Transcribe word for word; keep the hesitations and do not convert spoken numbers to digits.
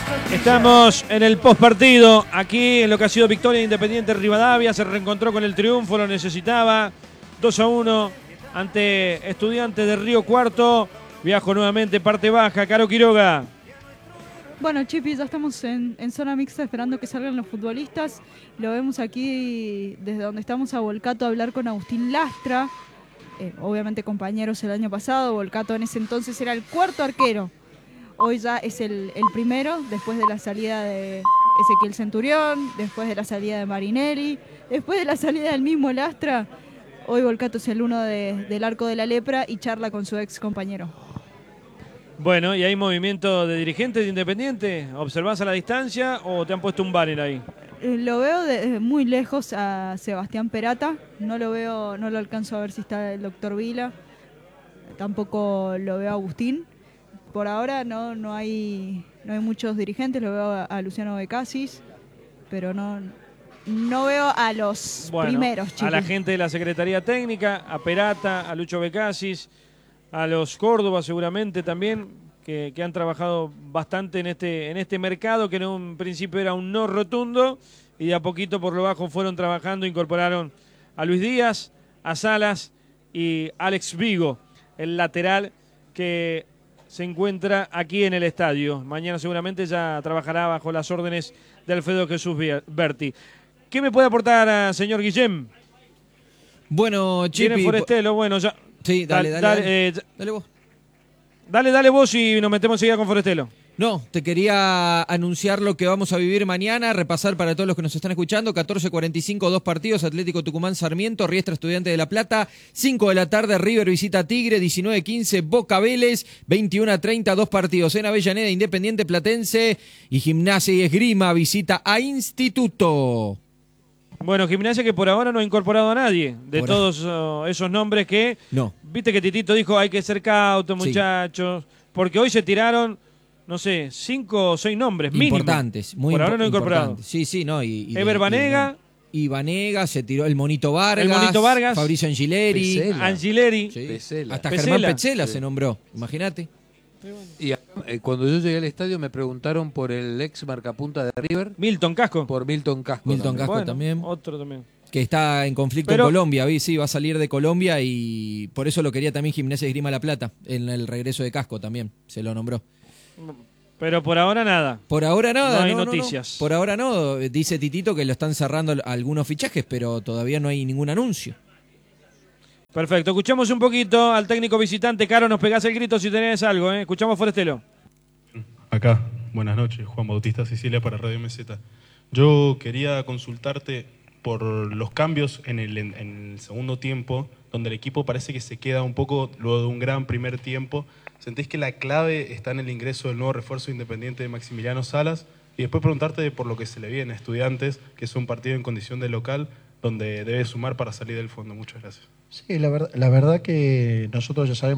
Estamos en el postpartido, aquí en lo que ha sido victoria de Independiente Rivadavia, se reencontró con el triunfo, lo necesitaba, dos a uno ante Estudiantes de Río Cuarto, viajo nuevamente parte baja, Caro Quiroga. Bueno, Chipi, ya estamos en, en zona mixta esperando que salgan los futbolistas, lo vemos aquí desde donde estamos a Volcato a hablar con Agustín Lastra, eh, obviamente compañeros el año pasado, Volcato en ese entonces era el cuarto arquero. Hoy ya es el, el primero, después de la salida de Ezequiel Centurión, después de la salida de Marinelli, después de la salida del mismo Lastra. Hoy Volcato es el uno de, del arco de la lepra y charla con su ex compañero. Bueno, ¿y hay movimiento de dirigentes de Independiente? ¿Observás a la distancia o te han puesto un banner ahí? Eh, lo veo de, muy lejos a Sebastián Perata, no lo veo, no lo alcanzo a ver si está el doctor Vila, tampoco lo veo a Agustín. Por ahora no, no, hay, no hay muchos dirigentes, lo veo a, a Luciano Becasis, pero no, no veo a los bueno, primeros, chicos. A la gente de la Secretaría Técnica, a Perata, a Lucho Becasis, a los Córdoba seguramente también, que, que han trabajado bastante en este, en este mercado, que en un principio era un no rotundo, y de a poquito por lo bajo fueron trabajando, incorporaron a Luis Díaz, a Salas y Alex Vigo, el lateral que se encuentra aquí en el estadio. Mañana seguramente ya trabajará bajo las órdenes de Alfredo Jesús Berti. ¿Qué me puede aportar, señor Guillem? Bueno, Chipi... Tiene Forestelo, bueno, ya... Sí, dale, dale, dale, dale. Eh, dale vos. Dale, dale vos y nos metemos enseguida con Forestelo. No, te quería anunciar lo que vamos a vivir mañana, repasar para todos los que nos están escuchando, catorce cuarenta y cinco, dos partidos, Atlético Tucumán Sarmiento, Riestra Estudiante de La Plata, cinco de la tarde, River visita Tigre, diecinueve quince, Boca Vélez, veintiuno treinta, dos partidos en Avellaneda, Independiente Platense y Gimnasia y Esgrima visita a Instituto. Bueno, Gimnasia que por ahora no ha incorporado a nadie de por todos uh, esos nombres que... No. Viste que Titito dijo hay que ser cautos, muchachos, sí. Porque hoy se tiraron... no sé, cinco o seis nombres mínimo. Importantes, muy por ahora no importantes. incorporado. Sí, sí, no. Y, y Ever Banega. Y, y Banega, se tiró el Monito Vargas. El Monito Vargas. Fabricio Angileri. Pesela. Angileri. Sí. Pesela. Hasta Pesela. Germán Petzela sí. se nombró, imagínate. Y eh, cuando yo llegué al estadio me preguntaron por el ex marcapunta de River. Milton Casco. Por Milton Casco. Milton también. Casco bueno, también. Otro también. Que está en conflicto Pero, en Colombia, ¿vi? Sí, va a salir de Colombia y por eso lo quería también Gimnasia y Esgrima La Plata, en el regreso de Casco también, se lo nombró. Pero por ahora nada. Por ahora nada. No hay no, noticias. No, no. Por ahora no. Dice Titito que lo están cerrando algunos fichajes, pero todavía no hay ningún anuncio. Perfecto. Escuchamos un poquito al técnico visitante. Caro, nos pegás el grito si tenés algo, ¿eh? Escuchamos Forestelo. Acá, buenas noches. Juan Bautista Sicilia para Radio M Z. Yo quería consultarte por los cambios en el, en, en el segundo tiempo, donde el equipo parece que se queda un poco luego de un gran primer tiempo. ¿Sentís que la clave está en el ingreso del nuevo refuerzo independiente de Maximiliano Salas? Y después preguntarte por lo que se le viene a Estudiantes, que es un partido en condición de local, donde debe sumar para salir del fondo. Muchas gracias. Sí, la, ver, la verdad que nosotros ya sabemos